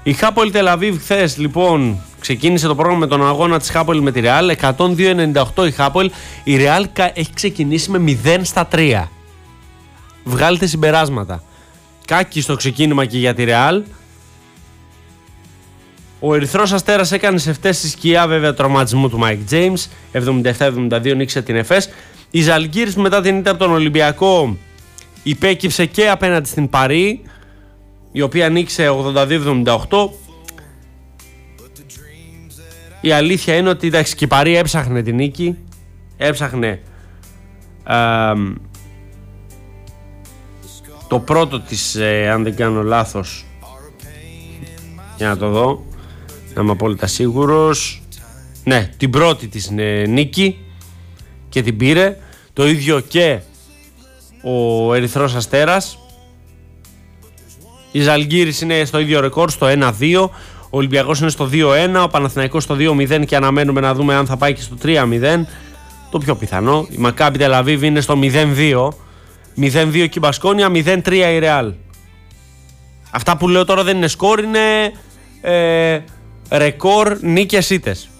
Η Χάπολ Τελαβίβ χθες λοιπόν ξεκίνησε το πρόγραμμα με τον αγώνα της Χάπολ με τη Ρεάλ. 102-98 η Χάπολ. Η Ρεάλ έχει ξεκινήσει με 0-3. Βγάλετε συμπεράσματα. Κάκι στο ξεκίνημα και για τη Ρεάλ. Ο Ερυθρός Αστέρας έκανε σε φτές στη σκιά βέβαια τραυματισμού του Μάικ Τζέιμς. 77-72 νίκησε την Εφές. Η Ζαλγκίρις μετά την ήττα από τον Ολυμπιακό υπέκυψε και απέναντι στην Παρί, η οποία νίκησε 82-78. Η αλήθεια είναι ότι εντάξει, και η Παρί έψαχνε την νίκη. Έψαχνε το πρώτο της, αν δεν κάνω λάθος, για να το δω, να είμαι απόλυτα σίγουρος. Ναι, την πρώτη της νίκη και την πήρε. Το ίδιο και ο Ερυθρός Αστέρας. Η Ζαλγκίρις είναι στο ίδιο ρεκόρ, στο 1-2. Ο Ολυμπιακός είναι στο 2-1. Ο Παναθηναϊκός στο 2-0 και αναμένουμε να δούμε αν θα πάει και στο 3-0. Το πιο πιθανό. Η Μακάμπι Τελαβίβ είναι στο 0-2. 0-2 και η Μπασκόνια, 0-3 η Ρεάλ. Αυτά που λέω τώρα δεν είναι σκορ, είναι ρεκόρ νίκες ήττες.